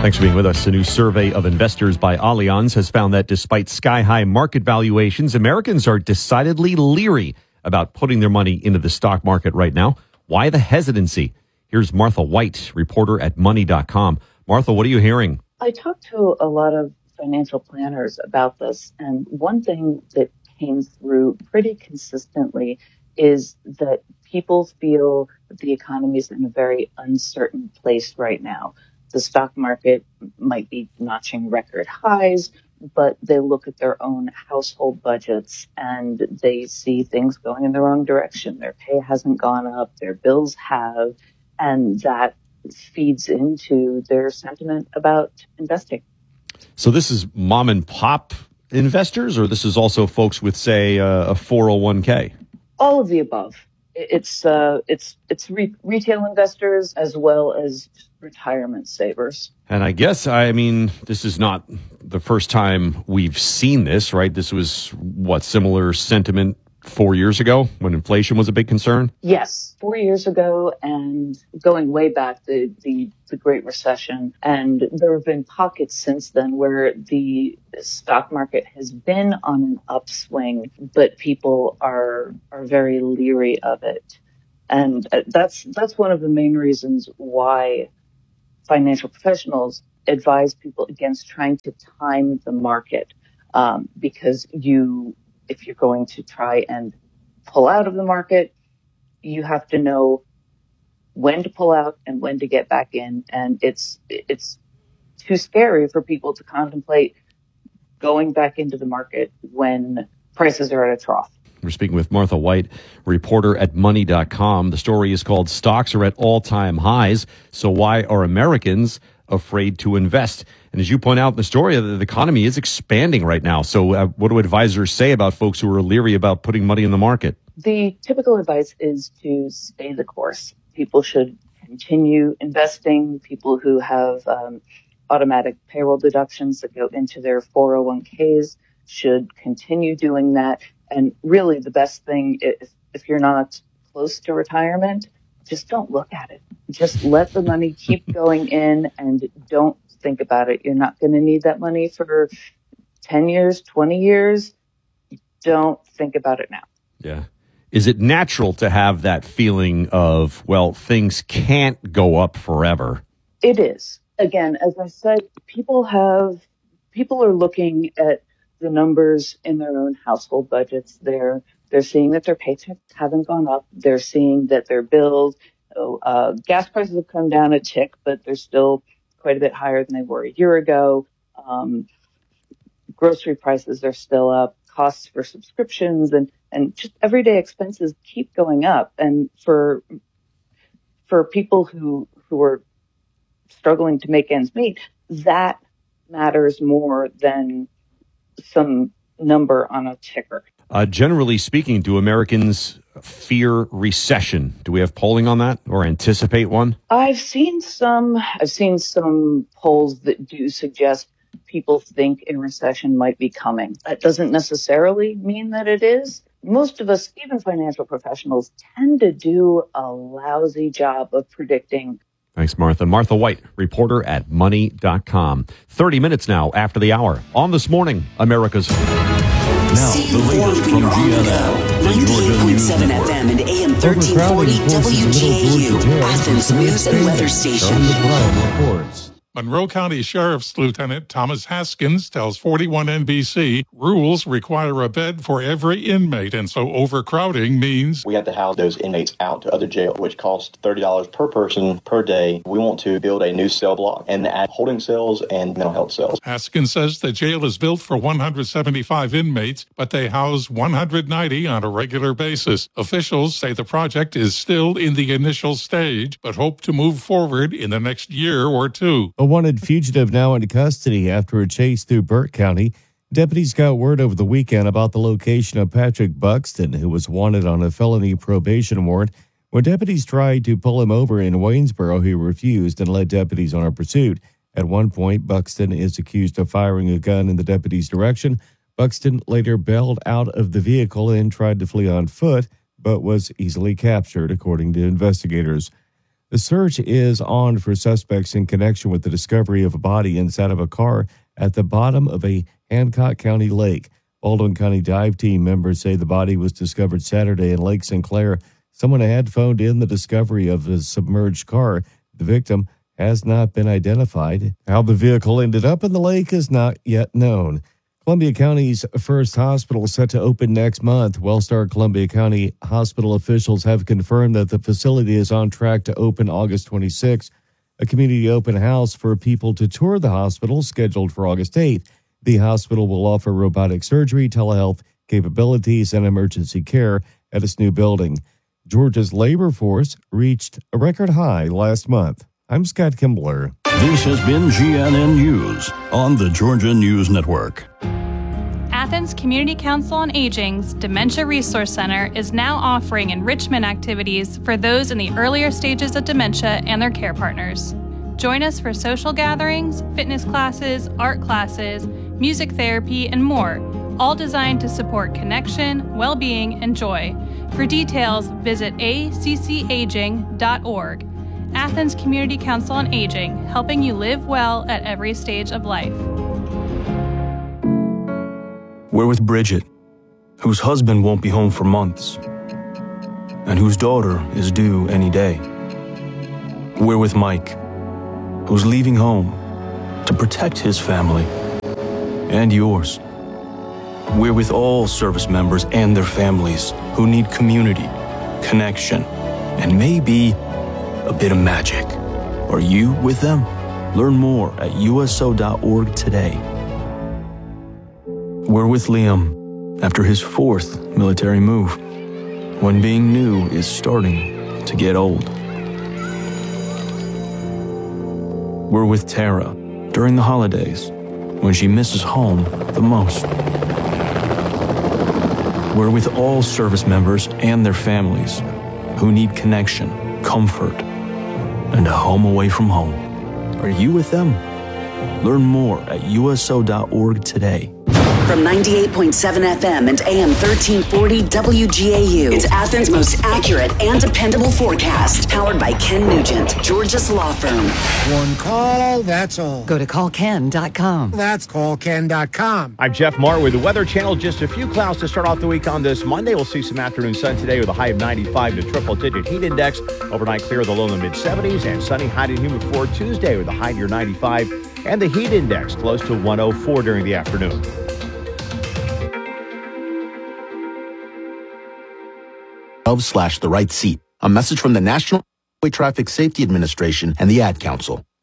Thanks for being with us. A new survey of investors by Allianz has found that despite sky-high market valuations, Americans are decidedly leery about putting their money into the stock market right now. Why the hesitancy? Here's Martha White, reporter at Money.com. Martha, what are you hearing? I talked to a lot of financial planners about this, and one thing that came through pretty consistently is that people feel that the economy is in a very uncertain place right now. The stock market might be notching record highs, but they look at their own household budgets and they see things going in the wrong direction. Their pay hasn't gone up, their bills have, and that feeds into their sentiment about investing. So this is mom and pop investors, or this is also folks with, say, a 401k? All of the above. It's retail investors as well as retirement savers. And I guess, this is not the first time we've seen this, right? This was, similar sentiment 4 years ago when inflation was a big concern? Yes, 4 years ago, and going way back, the Great Recession. And there have been pockets since then where the stock market has been on an upswing, but people are very leery of it. And that's one of the main reasons why financial professionals advise people against trying to time the market, because if you're going to try and pull out of the market, you have to know when to pull out and when to get back in. And it's too scary for people to contemplate going back into the market when prices are at a trough. We're speaking with Martha White, reporter at Money.com. The story is called Stocks Are at All-Time Highs. So why are Americans afraid to invest? And as you point out in the story, the economy is expanding right now. So what do advisors say about folks who are leery about putting money in the market? The typical advice is to stay the course. People should continue investing. People who have automatic payroll deductions that go into their 401ks should continue doing that. And really the best thing, if you're not close to retirement, just don't look at it. Just let the money keep going in and don't think about it. You're not going to need that money for 10 years, 20 years. Don't think about it now. Yeah. Is it natural to have that feeling of, things can't go up forever? It is. Again, as I said, people are looking at the numbers in their own household budgets. They're seeing that their paychecks haven't gone up. They're seeing that their bills, gas prices have come down a tick, but they're still quite a bit higher than they were a year ago. Grocery prices are still up. Costs for subscriptions and just everyday expenses keep going up. And for people who are struggling to make ends meet, that matters more than some number on a ticker. Generally speaking, do Americans fear recession? Do we have polling on that or anticipate one? I've seen some polls that do suggest people think a recession might be coming. That doesn't necessarily mean that it is. Most of us, even financial professionals, tend to do a lousy job of predicting. Thanks, Martha. Martha White, reporter at Money.com. 30 minutes now after the hour. On This Morning, America's... Now, the latest from GNL, 98.7 FM and AM 1340 WJAU, Athens News and Weather Station. Monroe County Sheriff's Lieutenant Thomas Haskins tells 41 NBC rules require a bed for every inmate, and so overcrowding means we have to house those inmates out to other jail, which costs $30 per person per day. We want to build a new cell block and add holding cells and mental health cells. Haskins says the jail is built for 175 inmates, but they house 190 on a regular basis. Officials say the project is still in the initial stage, but hope to move forward in the next year or two. A wanted fugitive now in custody after a chase through Burt County. Deputies got word over the weekend about the location of Patrick Buxton, who was wanted on a felony probation warrant. When deputies tried to pull him over in Waynesboro, he refused and led deputies on a pursuit. At one point, Buxton is accused of firing a gun in the deputy's direction. Buxton later bailed out of the vehicle and tried to flee on foot, but was easily captured, according to investigators. The search is on for suspects in connection with the discovery of a body inside of a car at the bottom of a Hancock County lake. Baldwin County dive team members say the body was discovered Saturday in Lake St. Clair. Someone had phoned in the discovery of a submerged car. The victim has not been identified. How the vehicle ended up in the lake is not yet known. Columbia County's first hospital set to open next month. Wellstar Columbia County hospital officials have confirmed that the facility is on track to open August 26. A community open house for people to tour the hospital scheduled for August 8th. The hospital will offer robotic surgery, telehealth capabilities, and emergency care at its new building. Georgia's labor force reached a record high last month. I'm Scott Kimbler. This has been GNN News on the Georgia News Network. Athens Community Council on Aging's Dementia Resource Center is now offering enrichment activities for those in the earlier stages of dementia and their care partners. Join us for social gatherings, fitness classes, art classes, music therapy, and more, all designed to support connection, well-being, and joy. For details, visit accaging.org. Athens Community Council on Aging, helping you live well at every stage of life. We're with Bridget, whose husband won't be home for months, and whose daughter is due any day. We're with Mike, who's leaving home to protect his family and yours. We're with all service members and their families who need community, connection, and maybe a bit of magic. Are you with them? Learn more at uso.org today. We're with Liam after his 4th military move, when being new is starting to get old. We're with Tara during the holidays, when she misses home the most. We're with all service members and their families who need connection, comfort, and a home away from home. Are you with them? Learn more at uso.org today. From 98.7 FM and AM 1340 WGAU, it's Athens' most accurate and dependable forecast. Powered by Ken Nugent, Georgia's law firm. One call, that's all. Go to callken.com. That's callken.com. I'm Jeff Martin with the Weather Channel. Just a few clouds to start off the week on this Monday. We'll see some afternoon sun today with a high of 95 to triple-digit heat index. Overnight clear, the low in the mid-70s, and sunny, high and humid for Tuesday with a high near 95 and the heat index close to 104 during the afternoon. /the right seat. A message from the National Highway Traffic Safety Administration and the Ad Council.